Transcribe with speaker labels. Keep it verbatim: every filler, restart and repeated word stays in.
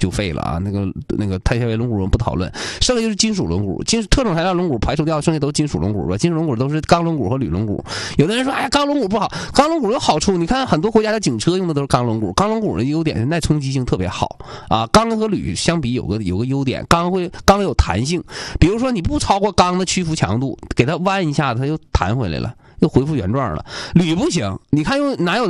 Speaker 1: 就废了啊。那个那个碳纤维轮毂我们不讨论，剩下就是金属轮毂，金特种材料轮毂排除掉，剩下都是金属轮毂吧。金属轮毂都是钢轮毂和铝轮毂。有的人说，哎呀，钢轮毂不好，钢轮毂有好处。你看很多国家的警车用的都是钢轮毂，钢轮毂的优点是耐冲击性特别好啊。钢和铝相比有个有个优点，钢会钢有弹性，比如说你不超过钢的屈服强度，给它弯一下，它又弹回来了。又恢复原状了。铝不行，你看用哪有